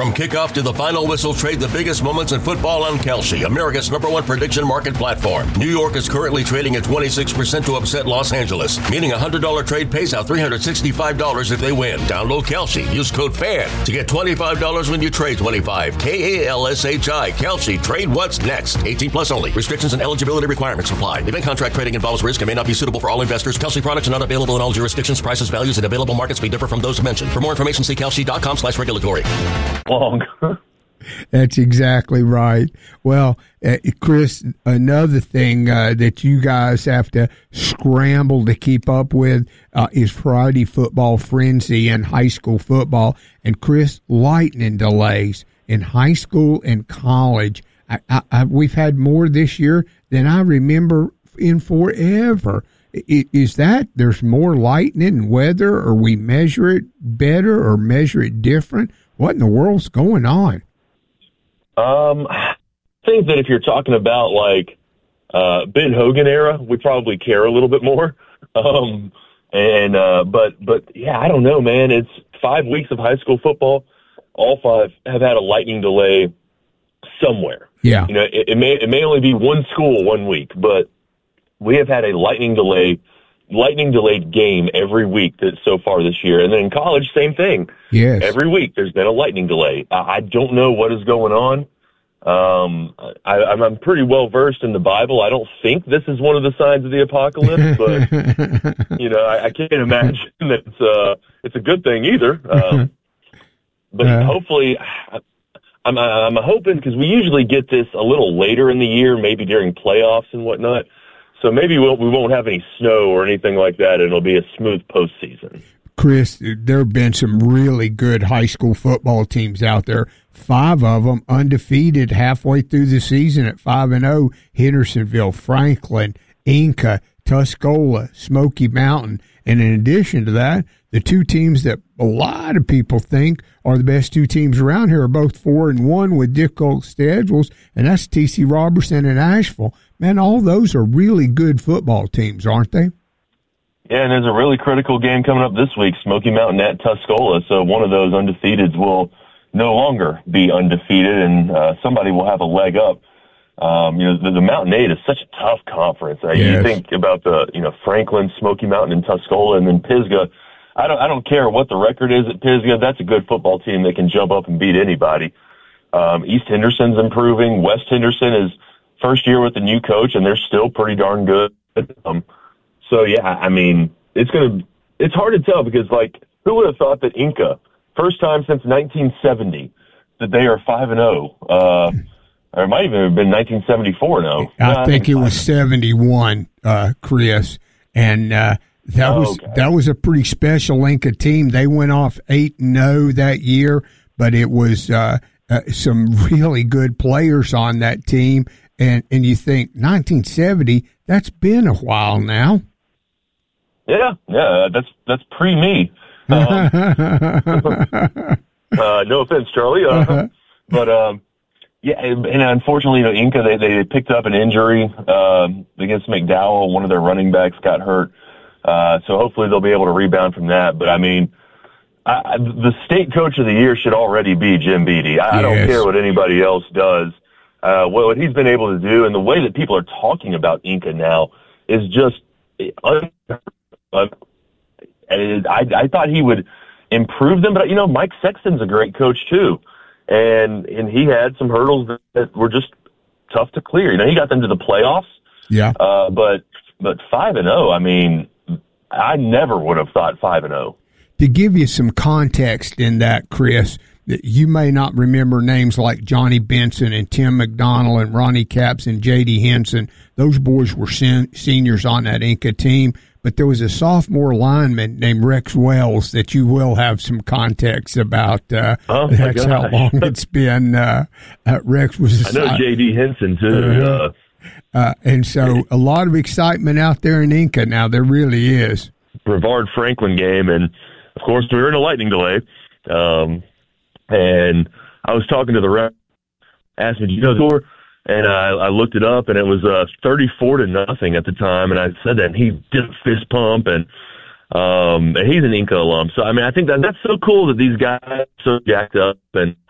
From kickoff to the final whistle, trade the biggest moments in football on Kalshi, America's #1 prediction market platform. New York is currently trading at 26% to upset Los Angeles, meaning a $100 trade pays out $365 if they win. Download Kalshi. Use code FAN to get $25 when you trade 25. KALSHI. Kalshi. Trade what's next. 18 plus only. Restrictions and eligibility requirements apply. Event contract trading involves risk and may not be suitable for all investors. Kalshi products are not available in all jurisdictions. Prices, values, and available markets may differ from those mentioned. For more information, see kalshi.com/regulatory. Long. That's exactly right. Well, Chris, another thing that you guys have to scramble to keep up with is Friday football frenzy and high school football. And Chris, lightning delays in high school and college. We've had more this year than I remember in forever. Is that there's more lightning and weather, or we measure it better or measure it different? What in the world's going on? I think that if you're talking about like Ben Hogan era, we probably care a little bit more. But yeah, I don't know, man. It's 5 weeks of high school football. All 5 have had a lightning delay somewhere. Yeah. You know, it may only be one school 1 week, but we have had a lightning delayed game every week so far this year. And then in college, same thing. Yes. Every week there's been a lightning delay. I don't know what is going on. I'm pretty well versed in the Bible. I don't think this is one of the signs of the apocalypse, but you know, I can't imagine that it's a good thing either. But hopefully, I'm hoping, because we usually get this a little later in the year, maybe during playoffs and whatnot. So maybe we won't have any snow or anything like that. It'll be a smooth postseason. Chris, there have been some really good high school football teams out there. 5 of them undefeated halfway through the season at 5-0. Hendersonville, Franklin, Inca, Tuscola, Smoky Mountain. And in addition to that, the 2 teams that a lot of people think are the best 2 teams around here are both 4-1 with difficult schedules, and that's TC Robertson and Asheville. Man, all those are really good football teams, aren't they? Yeah, and there's a really critical game coming up this week, Smoky Mountain at Tuscola. So one of those undefeateds will no longer be undefeated, and somebody will have a leg up. You know, the Mountain 8 is such a tough conference. Yes. You think about Franklin, Smoky Mountain, and Tuscola, and then Pisgah. I don't care what the record is at Pisgah. That's a good football team that can jump up and beat anybody. East Henderson's improving. West Henderson is first year with the new coach, and they're still pretty darn good. So yeah, I mean, it's hard to tell, because like, who would have thought that Inca, first time since 1970 that they are 5-0. Or it might even have been 1974 now. I think it was 71, Chris, and that was a pretty special Inca team. They went off 8-0 that year, but it was some really good players on that team. And you think 1970, that's been a while now. Yeah, that's pre-me. No offense, Charlie. But yeah, and unfortunately, Inca, they picked up an injury against McDowell. One of their running backs got hurt. So hopefully they'll be able to rebound from that. But I mean, the state coach of the year should already be Jim Beattie. I don't care what anybody else does. What he's been able to do, and the way that people are talking about Inca now, is just I thought he would improve them, but Mike Sexton's a great coach too, and he had some hurdles that were just tough to clear. He got them to the playoffs. Yeah. But 5-0. I mean, I never would have thought 5-0. To give you some context in that, Chris, you may not remember names like Johnny Benson and Tim McDonald and Ronnie Capps and J.D. Henson. Those boys were seniors on that Inca team. But there was a sophomore lineman named Rex Wells that you will have some context about. That's how long it's been. Rex was. I know J.D. Henson too. And so a lot of excitement out there in Inca now. There really is. Brevard Franklin game, and of course we were in a lightning delay. And I was talking to the ref, asked me, "Do you know the score?" And I looked it up, and it was 34-0 at the time. And I said that, and he did a fist pump, and he's an Inca alum. So I mean, I think that's so cool that these guys are so jacked up, and